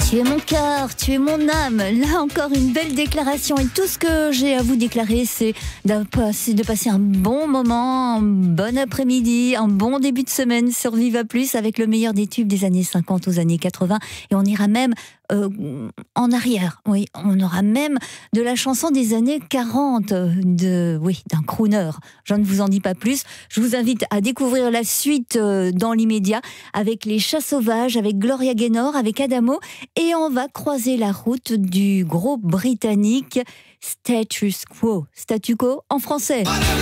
Tu es mon cœur, tu es mon âme. Là encore une belle déclaration. Et tout ce que j'ai à vous déclarer, c'est de passer un bon moment, un bon après-midi, un bon début de semaine sur Viva Plus avec le meilleur des tubes des années 50 aux années 80. Et on ira même en arrière. Oui, on aura même de la chanson des années 40, d'un crooner. Je ne vous en dis pas plus. Je vous invite à découvrir la suite dans l'immédiat avec les Chats Sauvages, avec Gloria Gaynor, avec Adamo. Et on va croiser la route du groupe britannique Statu Quo en français.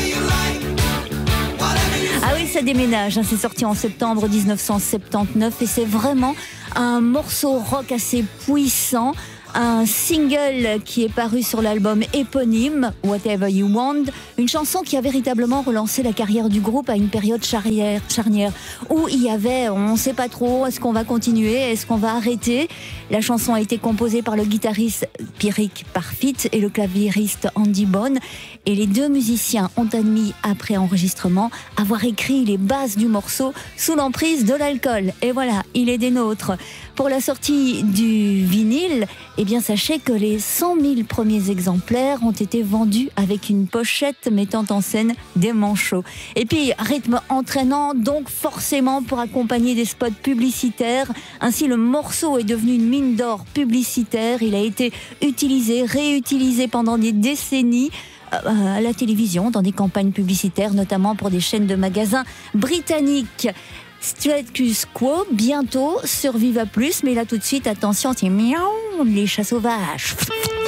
Ah oui, ça déménage, c'est sorti en septembre 1979 et c'est vraiment un morceau rock assez puissant, un single qui est paru sur l'album éponyme Whatever You Want, une chanson qui a véritablement relancé la carrière du groupe à une période charnière où il y avait, on ne sait pas trop, est-ce qu'on va continuer, est-ce qu'on va arrêter. La chanson a été composée par le guitariste Pierrick Parfitt et le claviériste Andy Bone, et les deux musiciens ont admis après enregistrement avoir écrit les bases du morceau sous l'emprise de l'alcool. Et voilà, il est des nôtres. Pour la sortie du vinyle, eh bien sachez que les 100 000 premiers exemplaires ont été vendus avec une pochette mettant en scène des manchots. Et puis rythme entraînant, donc forcément pour accompagner des spots publicitaires. Ainsi le morceau est devenu une mine d'or publicitaire. Il a été utilisé, réutilisé pendant des décennies à la télévision, dans des campagnes publicitaires, notamment pour des chaînes de magasins britanniques. Status Quo, bientôt sur Viva Plus, mais là tout de suite, attention, c'est miaou, les Chats Sauvages.